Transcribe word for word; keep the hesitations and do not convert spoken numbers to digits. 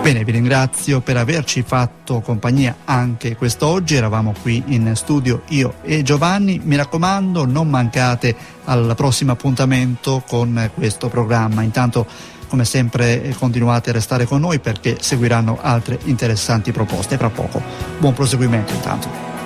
Bene, vi ringrazio per averci fatto compagnia anche quest'oggi. Eravamo qui in studio io e Giovanni. Mi raccomando, non mancate al prossimo appuntamento con questo programma. Intanto, come sempre, continuate a restare con noi perché seguiranno altre interessanti proposte. Fra poco. Buon proseguimento intanto.